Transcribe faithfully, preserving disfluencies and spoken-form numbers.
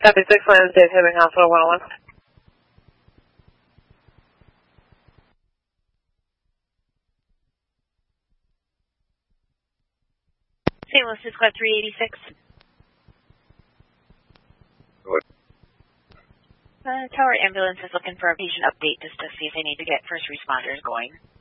Copy six one, Safe Haven Hospital one oh one. Saint Louis Squad three eighty-six. What? Uh, tower ambulance is looking for a patient update just to see if they need to get first responders going.